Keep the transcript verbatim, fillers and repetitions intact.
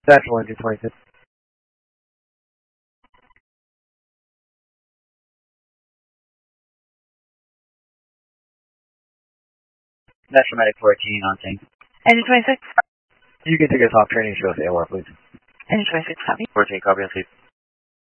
Central engine twenty-six. Metro Medic fourteen on sync. Engine twenty-six. You can take us off training show us A O R, please. Engine twenty-six, copy. fourteen, copy on sleep.